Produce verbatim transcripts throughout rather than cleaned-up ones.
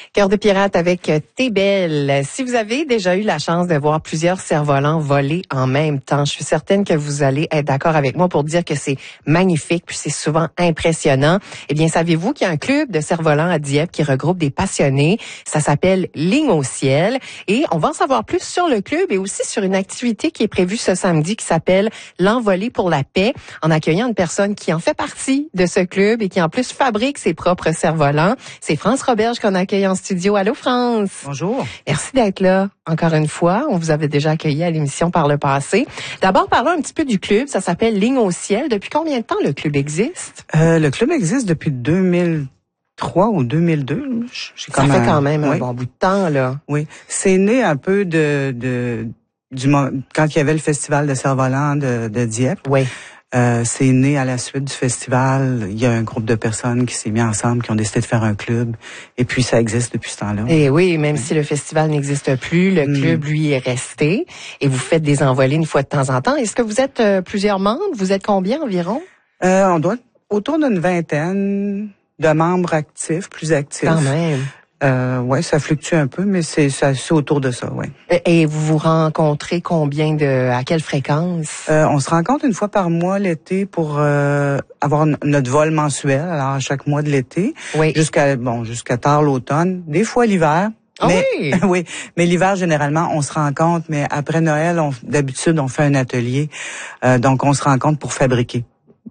Cœur de pirate avec T'es belle. Si vous avez déjà eu la chance de voir plusieurs cerfs-volants voler en même temps, je suis certaine que vous allez être d'accord avec moi pour dire que c'est magnifique, puis c'est souvent impressionnant. Eh bien, savez-vous qu'il y a un club de cerfs-volants à Dieppe qui regroupe des passionnés? Ça s'appelle Ligne au ciel. Et on va en savoir plus sur le club et aussi sur une activité qui est prévue ce samedi qui s'appelle l'Envolée pour la paix, en accueillant une personne qui en fait partie de ce club et qui en plus fabrique ses propres cerfs-volants. C'est France Roberge qu'on accueille en studio. Allô, France. Bonjour. Merci d'être là encore une fois. On vous avait déjà accueilli à l'émission par le passé. D'abord, parlons un petit peu du club. Ça s'appelle Ligne au ciel. Depuis combien de temps le club existe? Euh, le club existe depuis deux mille trois ou deux mille deux. Ça fait un... quand même un oui. bon bout de temps, là. Oui. C'est né un peu de, de du quand il y avait le festival de cerfs-volants de, de Dieppe. Oui. Euh, c'est né à la suite du festival. Il y a un groupe de personnes qui s'est mis ensemble, qui ont décidé de faire un club. Et puis, ça existe depuis ce temps-là. Et oui, même si le festival n'existe plus, le club, lui, est resté. Et vous faites des envolées une fois de temps en temps. Est-ce que vous êtes euh, plusieurs membres? Vous êtes combien environ? Euh, on doit être autour d'une vingtaine de membres actifs, plus actifs. Quand même. Euh, ouais, ça fluctue un peu, mais c'est, ça, c'est autour de ça, ouais. Et vous vous rencontrez combien de, à quelle fréquence? Euh, on se rencontre une fois par mois l'été pour euh, avoir n- notre vol mensuel, alors à chaque mois de l'été, oui. jusqu'à bon, jusqu'à tard l'automne, des fois l'hiver. Ah mais, oui? oui, mais l'hiver généralement on se rencontre, mais après Noël, on, d'habitude on fait un atelier, euh, donc on se rencontre pour fabriquer.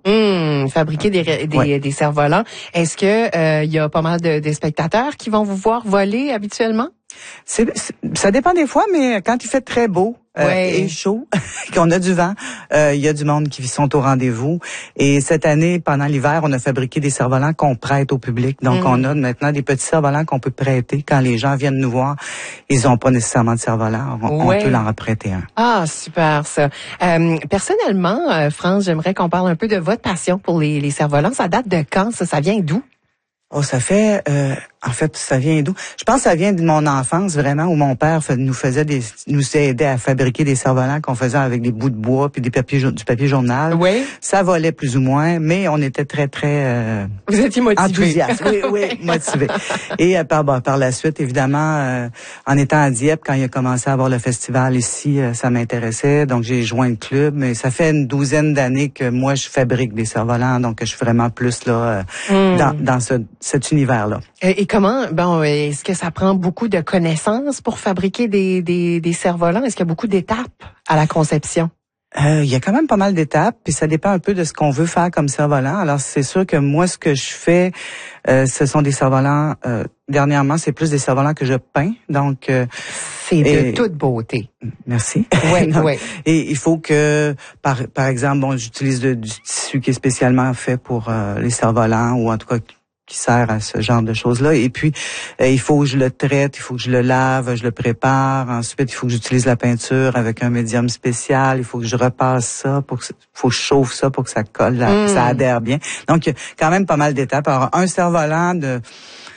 Mmh, fabriquer des, des, ouais. des cerfs-volants. Est-ce que euh, il y a pas mal de, de spectateurs qui vont vous voir voler habituellement? C'est, c'est, ça dépend des fois, mais quand il fait très beau euh, ouais. et chaud, qu'on a du vent, euh, il y a du monde qui sont au rendez-vous. Et cette année, pendant l'hiver, on a fabriqué des cerfs-volants qu'on prête au public. Donc, mmh. on a maintenant des petits cerfs-volants qu'on peut prêter quand les gens viennent nous voir. Ils n'ont pas nécessairement de cerfs-volants. On, ouais. on peut leur prêter un. Ah, super ça. Euh, personnellement, euh, France, j'aimerais qu'on parle un peu de votre passion pour les, les cerfs-volants. Ça date de quand? Ça, ça vient d'où? Oh, ça fait, euh, en fait, ça vient d'où? Je pense que ça vient de mon enfance, vraiment, où mon père fait, nous faisait des, nous aidait à fabriquer des cerfs-volants qu'on faisait avec des bouts de bois puis des papiers, du papier journal. Oui. Ça volait plus ou moins, mais on était très, très, euh, Vous étiez motivé. Enthousiaste. Oui, oui, motivé. Et euh, par, bon, par la suite, évidemment, euh, en étant à Dieppe, quand il a commencé à avoir le festival ici, euh, ça m'intéressait. Donc, j'ai joint le club, mais ça fait une douzaine d'années que moi, je fabrique des cerfs-volants, donc je suis vraiment plus là, euh, mm. dans, dans ce cet univers-là. Et comment, bon, est-ce que ça prend beaucoup de connaissances pour fabriquer des, des, des cerfs-volants? Est-ce qu'il y a beaucoup d'étapes à la conception? Euh, il y a quand même pas mal d'étapes, puis ça dépend un peu de ce qu'on veut faire comme cerf-volant. Alors, c'est sûr que moi, ce que je fais, euh, ce sont des cerfs-volants, euh, dernièrement, c'est plus des cerfs-volants que je peins, donc... Euh, c'est de toute beauté. Merci. Oui, oui. Et il faut que, par, par exemple, bon, j'utilise de, du tissu qui est spécialement fait pour euh, les cerfs-volants, ou en tout cas qui sert à ce genre de choses-là. Et puis, euh, il faut que je le traite, il faut que je le lave, je le prépare. Ensuite, il faut que j'utilise la peinture avec un médium spécial. Il faut que je repasse ça, pour que, faut que je chauffe ça pour que ça colle, là, mm. que ça adhère bien. Donc, il y a quand même pas mal d'étapes. Alors, un cerf-volant de